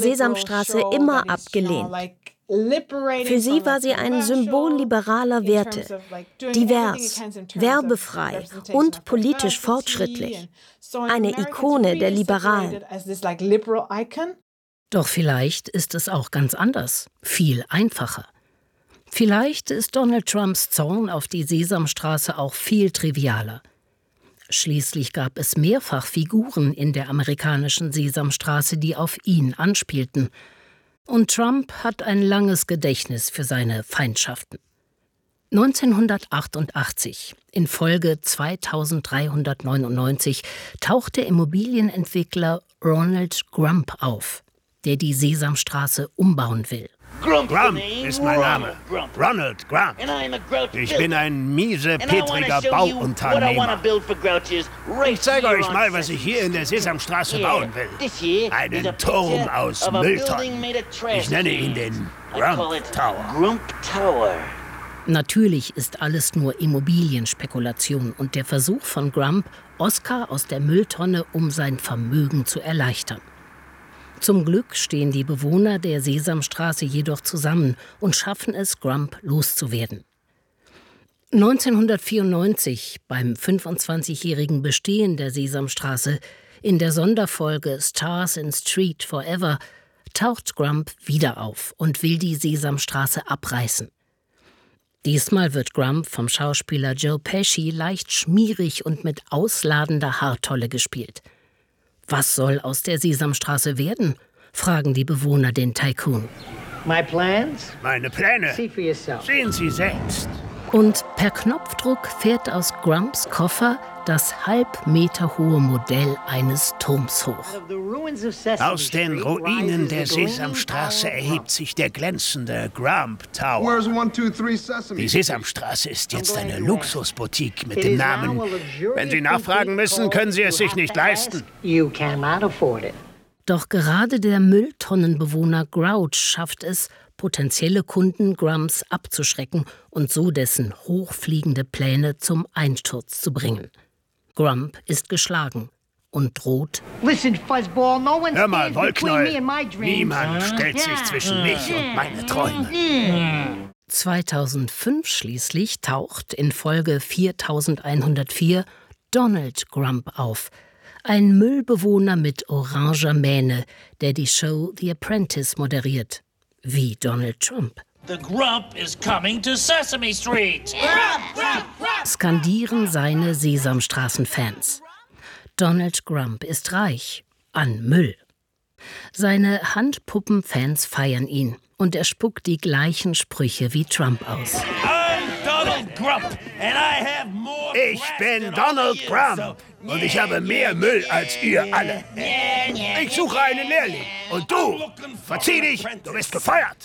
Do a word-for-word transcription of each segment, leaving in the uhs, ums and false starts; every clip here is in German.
Sesamstraße immer abgelehnt. Für sie war sie ein Symbol liberaler Werte, divers, werbefrei und politisch fortschrittlich. Eine Ikone der Liberalen. Doch vielleicht ist es auch ganz anders, viel einfacher. Vielleicht ist Donald Trumps Zorn auf die Sesamstraße auch viel trivialer. Schließlich gab es mehrfach Figuren in der amerikanischen Sesamstraße, die auf ihn anspielten. Und Trump hat ein langes Gedächtnis für seine Feindschaften. neunzehnhundertachtundachtzig, in Folge zweitausenddreihundertneunundneunzig, taucht der Immobilienentwickler Ronald Grump auf, der die Sesamstraße umbauen will. Grump ist mein Name. Ronald Grump. Ich bin ein miesepetriger Bauunternehmer. Ich zeige euch mal, was ich hier in der Sesamstraße bauen will. Einen Turm aus Mülltonnen. Ich nenne ihn den Grump Tower. Natürlich ist alles nur Immobilienspekulation und der Versuch von Grump, Oscar aus der Mülltonne um sein Vermögen zu erleichtern. Zum Glück stehen die Bewohner der Sesamstraße jedoch zusammen und schaffen es, Grump loszuwerden. neunzehnhundertvierundneunzig, beim fünfundzwanzigjährigen Bestehen der Sesamstraße, in der Sonderfolge Stars in Street Forever, taucht Grump wieder auf und will die Sesamstraße abreißen. Diesmal wird Grump vom Schauspieler Joe Pesci leicht schmierig und mit ausladender Haartolle gespielt. Was soll aus der Sesamstraße werden? Fragen die Bewohner den Tycoon. Meine Pläne. Sehen Sie selbst. Und per Knopfdruck fährt aus Grumps Koffer das halb Meter hohe Modell eines Turms hoch. Aus den Ruinen der Sesamstraße erhebt sich der glänzende Grump Tower. Die Sesamstraße ist jetzt eine Luxusboutique mit dem Namen. Wenn Sie nachfragen müssen, können Sie es sich nicht leisten. Doch gerade der Mülltonnenbewohner Grouch schafft es, potenzielle Kunden Grumps abzuschrecken und so dessen hochfliegende Pläne zum Einsturz zu bringen. Grump ist geschlagen und droht: Hör mal, Wollknäuel, niemand stellt sich zwischen mich und meine Träume. zweitausendfünf schließlich taucht in Folge viertausendeinhundertvier Donald Grump auf, ein Müllbewohner mit oranger Mähne, der die Show The Apprentice moderiert, wie Donald Trump. The Grump is coming to Sesame Street. Grump, Grump, Grump. Skandieren seine Sesamstraßenfans. Donald Grump ist reich an Müll. Seine Handpuppenfans feiern ihn und er spuckt die gleichen Sprüche wie Trump aus. Ich bin Donald Grump und ich habe mehr Müll als ihr alle. Ich suche einen Lehrling und du, verzieh dich, du bist gefeuert.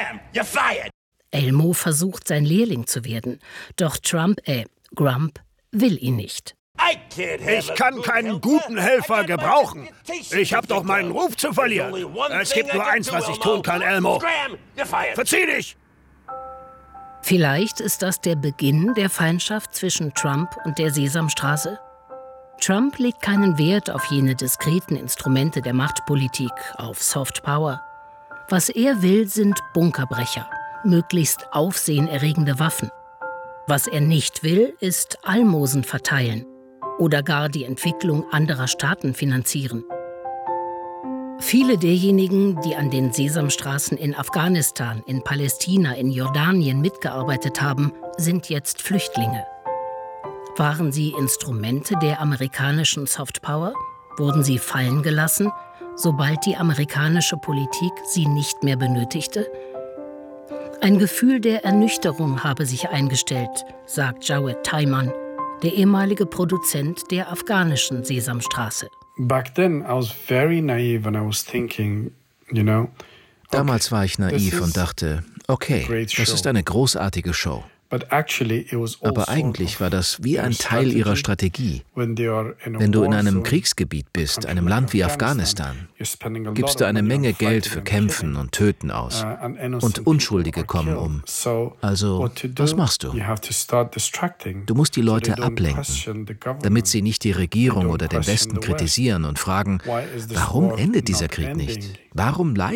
Elmo versucht, sein Lehrling zu werden, doch Trump, äh, Grump will ihn nicht. Ich kann keinen guten Helfer gebrauchen. Ich habe doch meinen Ruf zu verlieren. Es gibt nur eins, was ich tun kann, Elmo. Verzieh dich! Vielleicht ist das der Beginn der Feindschaft zwischen Trump und der Sesamstraße? Trump legt keinen Wert auf jene diskreten Instrumente der Machtpolitik, auf Soft Power. Was er will, sind Bunkerbrecher, möglichst aufsehenerregende Waffen. Was er nicht will, ist Almosen verteilen oder gar die Entwicklung anderer Staaten finanzieren. Viele derjenigen, die an den Sesamstraßen in Afghanistan, in Palästina, in Jordanien mitgearbeitet haben, sind jetzt Flüchtlinge. Waren sie Instrumente der amerikanischen Softpower? Wurden sie fallen gelassen, sobald die amerikanische Politik sie nicht mehr benötigte? Ein Gefühl der Ernüchterung habe sich eingestellt, sagt Jawed Tayman, der ehemalige Produzent der afghanischen Sesamstraße. Damals war ich naiv und dachte, okay, das ist eine großartige Show. Aber eigentlich war das wie ein Teil ihrer Strategie. Wenn du in einem Kriegsgebiet bist, einem Land wie Afghanistan, gibst du eine Menge Geld für Kämpfen und Töten aus. Und Unschuldige kommen um. Also, was machst du? Du musst die Leute ablenken, damit sie nicht die Regierung oder den Westen kritisieren und fragen, warum endet dieser Krieg nicht? Warum leiden